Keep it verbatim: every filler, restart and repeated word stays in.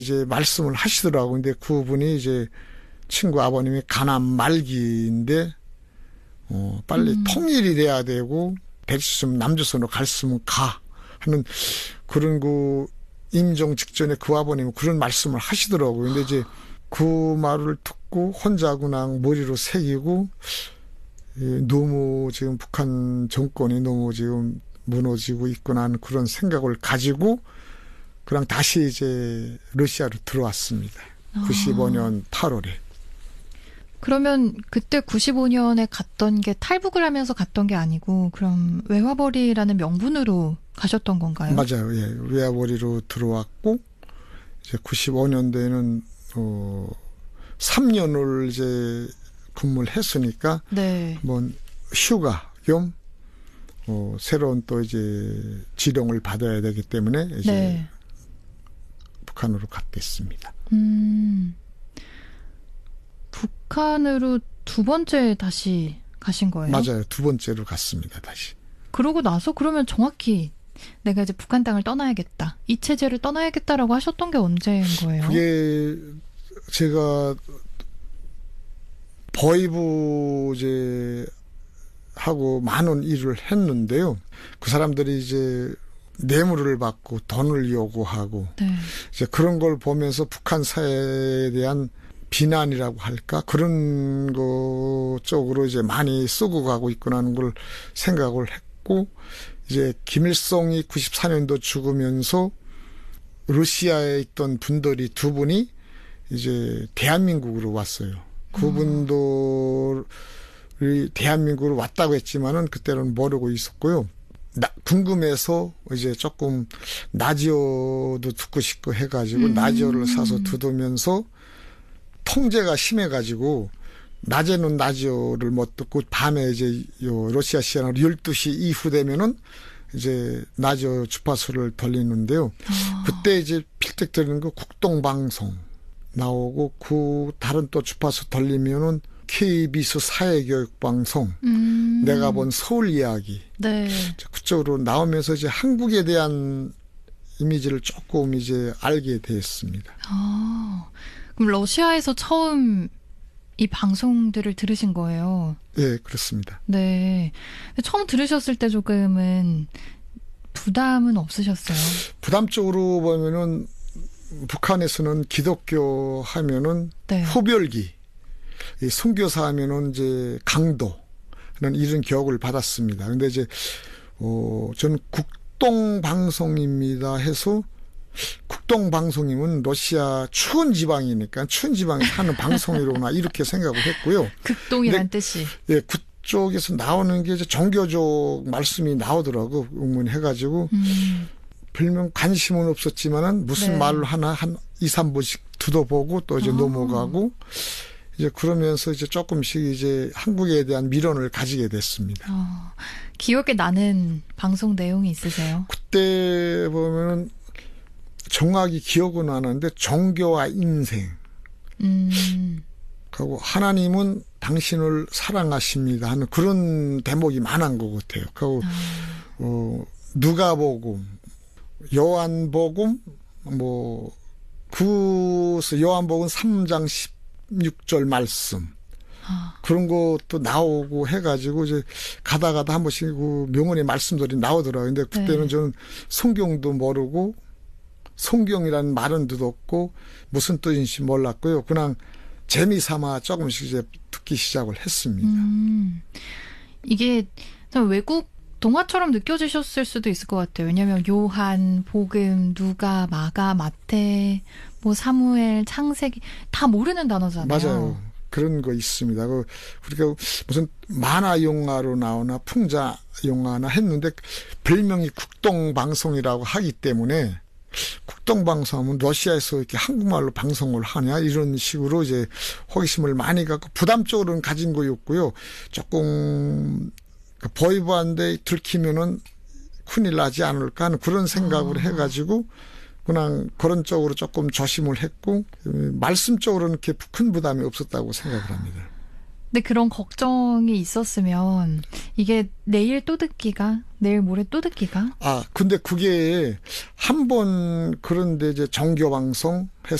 이제 말씀을 하시더라고요. 근데 그분이 이제 친구 아버님이 간암 말기인데, 어, 빨리 음. 통일이 돼야 되고, 될 수 있으면 남조선으로 갈 수 있으면 가. 하는 그런 그 임종 직전에 그 아버님은 그런 말씀을 하시더라고요. 근데 이제 그 말을 듣고 혼자 그냥 머리로 새기고, 너무 지금 북한 정권이 너무 지금 무너지고 있구나 하는 그런 생각을 가지고 그냥 다시 이제 러시아로 들어왔습니다. 아. 구십오 년 팔월에. 그러면 그때 구십오 년에 갔던 게 탈북을 하면서 갔던 게 아니고 그럼 외화벌이라는 명분으로 가셨던 건가요? 맞아요. 예. 외화벌이로 들어왔고 이제 구십오 년도에는 어 삼 년을 이제 근무를 했으니까 네. 뭐 휴가 겸 어, 새로운 또 이제 지령을 받아야 되기 때문에 이제 네. 북한으로 갔겠습니다. 음, 북한으로 두 번째 다시 가신 거예요? 맞아요. 두 번째로 갔습니다. 다시. 그러고 나서 그러면 정확히 내가 이제 북한 땅을 떠나야겠다. 이 체제를 떠나야겠다라고 하셨던 게 언제인 거예요? 그게 제가 버이부 이제 하고 많은 일을 했는데요. 그 사람들이 이제 뇌물을 받고 돈을 요구하고 네. 이제 그런 걸 보면서 북한 사회에 대한 비난이라고 할까 그런 거 쪽으로 이제 많이 쓰고 가고 있구나 하는 걸 생각을 했고 이제 김일성이 구십사 년도 죽으면서 러시아에 있던 분들이 두 분이 이제 대한민국으로 왔어요. 그분들이 대한민국으로 왔다고 했지만은 그때는 모르고 있었고요. 나, 궁금해서 이제 조금 라디오도 듣고 싶고 해가지고 음. 라디오를 사서 듣으면서 통제가 심해가지고 낮에는 라디오를 못 듣고 밤에 이제 요 러시아 시간으로 열두 시 이후 되면은 이제 라디오 주파수를 돌리는데요. 아. 그때 이제 필적 들리는 거 국동방송 나오고 그 다른 또 주파수 돌리면은 케이비에스 사회교육방송 음. 내가 본 서울 이야기 네. 그쪽으로 나오면서 이제 한국에 대한 이미지를 조금 이제 알게 됐습니다. 아, 그럼 러시아에서 처음 이 방송들을 들으신 거예요? 네, 그렇습니다. 네. 처음 들으셨을 때 조금은 부담은 없으셨어요? 부담적으로 보면은 북한에서는 기독교 하면은 네. 후별기, 이 선교사 하면은 이제 강도는 이런 교육을 받았습니다. 근데 이제 어 저는 국동방송입니다 해서 국동방송이면 러시아 추운 지방이니까 추운 지방에 사는 방송이로나 이렇게 생각을 했고요. 극동이란 뜻이. 예, 그쪽에서 나오는 게 이제 종교적 말씀이 나오더라고 응원해가지고. 음. 별명 관심은 없었지만은 무슨 네. 말을 하나 한 이, 삼 분씩 듣어보고 또 이제 아. 넘어가고 이제 그러면서 이제 조금씩 이제 한국에 대한 미련을 가지게 됐습니다. 어, 기억에 나는 방송 내용이 있으세요? 그때 보면은 정확히 기억은 안 나는데 종교와 인생. 음. 그리고 하나님은 당신을 사랑하십니다 하는 그런 대목이 많은 것 같아요. 그리고 아. 어, 누가복음. 요한복음 뭐 그 요한복음 삼 장 십육 절 말씀 아. 그런 것도 나오고 해가지고 이제 가다 가다 한 번씩 그 명언의 말씀들이 나오더라고요. 근데 그때는 네. 저는 성경도 모르고 성경이라는 말은 듣었고 무슨 뜻인지 몰랐고요. 그냥 재미삼아 조금씩 이제 듣기 시작을 했습니다. 음, 이게 참 외국 동화처럼 느껴지셨을 수도 있을 것 같아요. 왜냐하면 요한, 복음, 누가, 마가, 마태, 뭐 사무엘, 창세기 다 모르는 단어잖아요. 맞아요. 그런 거 있습니다. 그 우리가 무슨 만화 영화로 나오나 풍자 영화나 했는데 별명이 국동방송이라고 하기 때문에 국동방송하면 러시아에서 이렇게 한국말로 방송을 하냐 이런 식으로 이제 호기심을 많이 갖고 부담적으로는 가진 거였고요. 조금 보이브한데 들키면은 큰일 나지 않을까 하는 그런 생각을 아. 해가지고 그냥 그런 쪽으로 조금 조심을 했고 말씀 쪽으로는 이렇게 큰 부담이 없었다고 생각을 합니다. 근데 그런 걱정이 있었으면 이게 내일 또 듣기가 내일 모레 또 듣기가 아 근데 그게 한 번 그런데 이제 정규 방송 해서